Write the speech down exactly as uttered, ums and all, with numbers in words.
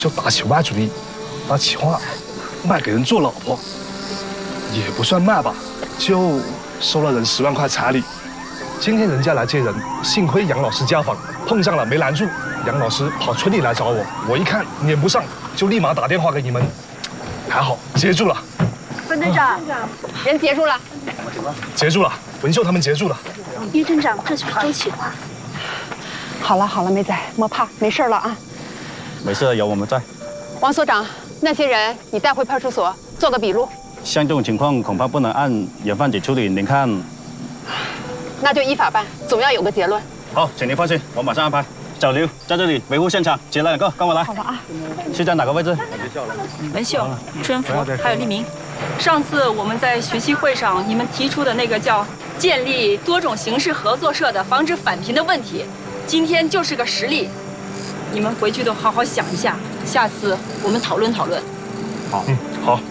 就打起歪主意，把企划卖给人做老婆，也不算卖吧，就收了人十万块彩礼。今天人家来接人，幸亏杨老师家访，碰上了没拦住。杨老师跑村里来找我，我一看撵不上，就立马打电话给你们，还好接住了。 分队长， 人结束了， 结住了，文秀他们结住了。 叶镇长，这就是周企划。 好了好了，梅仔，莫怕，没事了啊。 没事，有我们在。 王所长，那些人你带回派出所做个笔录。 像这种情况恐怕不能按原犯罪处理，您看。 那就依法办，总要有个结论。 好，请您放心，我马上安排。小刘在这里维护现场，其他两个跟我来。 好了啊。 是在哪个位置？ 文秀、春福还有立明。上次我们在学习会上，你们提出的那个叫建立多种形式合作社的防止返贫的问题，今天就是个实例。你们回去都好好想一下，下次我们讨论讨论。 好， 嗯，好。